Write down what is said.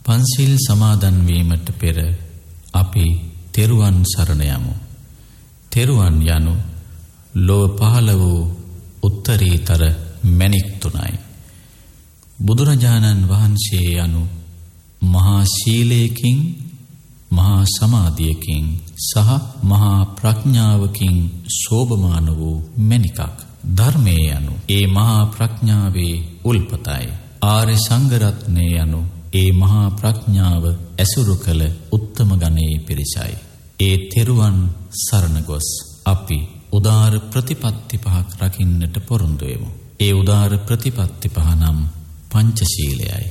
පන්සිල් සමාදන් වීමට පෙර අපි තෙරුවන් සරණ යමු. තෙරුවන් යනු ලොව පහළ වූ උත්තරීතර මැණික් තුනයි. බුදුරජාණන් වහන්සේ යනු මහා ශීලයකින්, මහා සමාධියකින් සහ මහා ප්‍රඥාවකින් शोभमान වූ මැණිකක්. ධර්මයේ යනු ඒ මහා ප්‍රඥාවේ උල්පතයි. ආර්ය සංඝ රත්නයේ යනු ඒ මහා ප්‍රඥාව ඇසුරු කළ උත්තම ගණයේ පිරිසයි. ඒ තෙරුවන් සරණ ගොස් අපි උදාර ප්‍රතිපත්ති පහක් රකින්නට පොරොන්දු වෙමු. ඒ උදාර ප්‍රතිපත්ති පහ නම් පංචශීලයයි.